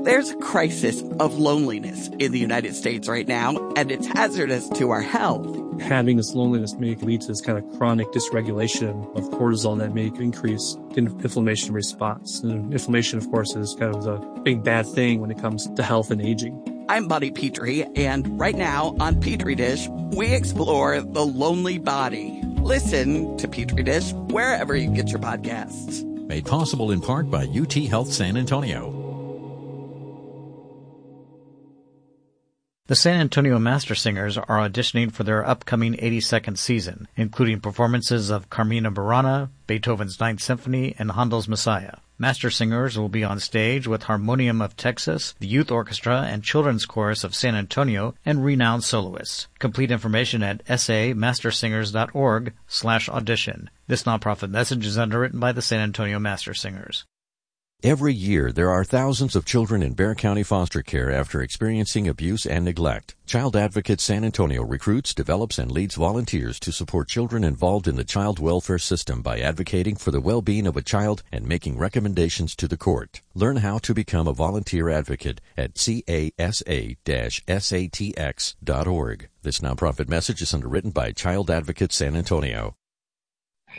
There's a crisis of loneliness in the United States right now, and it's hazardous to our health. Having this loneliness may lead to this kind of chronic dysregulation of cortisol that may increase inflammation response. And inflammation, of course, is kind of the big bad thing when it comes to health and aging. I'm Buddy Petrie, and right now on Petri Dish, we explore the lonely body. Listen to Petri Dish wherever you get your podcasts. Made possible in part by UT Health San Antonio. The San Antonio Master Singers are auditioning for their upcoming 82nd season, including performances of Carmina Burana, Beethoven's Ninth Symphony, and Handel's Messiah. Master Singers will be on stage with Harmonium of Texas, the Youth Orchestra, and Children's Chorus of San Antonio, and renowned soloists. Complete information at samastersingers.org/audition. This nonprofit message is underwritten by the San Antonio Master Singers. Every year, there are thousands of children in Bexar County foster care after experiencing abuse and neglect. Child Advocate San Antonio recruits, develops, and leads volunteers to support children involved in the child welfare system by advocating for the well-being of a child and making recommendations to the court. Learn how to become a volunteer advocate at casa-satx.org. This nonprofit message is underwritten by Child Advocate San Antonio.